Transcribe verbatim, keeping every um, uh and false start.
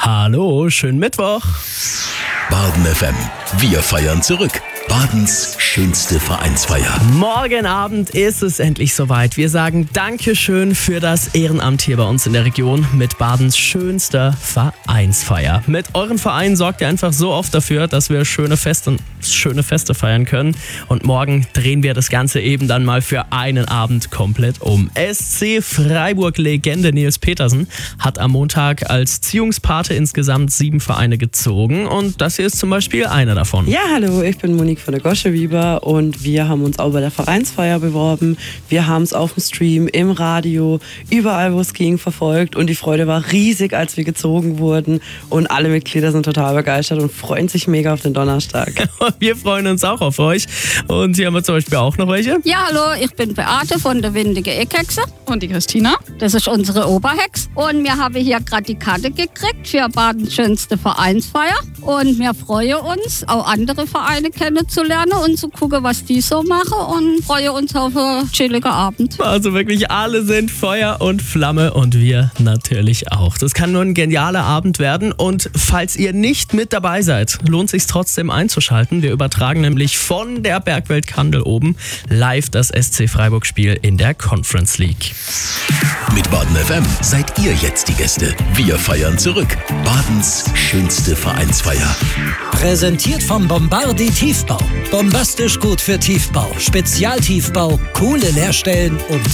Hallo, schönen Mittwoch. Baden F M. Wir feiern zurück. Badens schönste Vereinsfeier. Morgen Abend ist es endlich soweit. Wir sagen Dankeschön für das Ehrenamt hier bei uns in der Region mit Badens schönster Vereinsfeier. Mit euren Vereinen sorgt ihr einfach so oft dafür, dass wir schöne Feste, schöne Feste feiern können. Und morgen drehen wir das Ganze eben dann mal für einen Abend komplett um. S C Freiburg-Legende Nils Petersen hat am Montag als Ziehungspate insgesamt sieben Vereine gezogen. Und das hier ist zum Beispiel einer davon. Ja, hallo, ich bin Monique von der Goschewiber und wir haben uns auch bei der Vereinsfeier beworben. Wir haben es auf dem Stream, im Radio, überall wo es ging verfolgt und die Freude war riesig, als wir gezogen wurden und alle Mitglieder sind total begeistert und freuen sich mega auf den Donnerstag. Wir freuen uns auch auf euch und hier haben wir zum Beispiel auch noch welche. Ja, hallo, ich bin Beate von der Windige Eckhexe. Und die Christina. Das ist unsere Oberhex. Und wir haben hier gerade die Karte gekriegt für Badens schönste Vereinsfeier. Und wir freuen uns, auch andere Vereine kennenzulernen und zu gucken, was die so machen. Und freuen uns auf einen chilligen Abend. Also wirklich, alle sind Feuer und Flamme und wir natürlich auch. Das kann nur ein genialer Abend werden. Und falls ihr nicht mit dabei seid, lohnt es sich trotzdem einzuschalten. Wir übertragen nämlich von der Bergwelt Kandel oben live das S C Freiburg-Spiel in der Conference League. Mit Baden F M seid ihr jetzt die Gäste. Wir feiern zurück. Badens schönste Vereinsfeier. Präsentiert vom Bombardi Tiefbau. Bombastisch gut für Tiefbau. Spezialtiefbau, coole Leerstellen und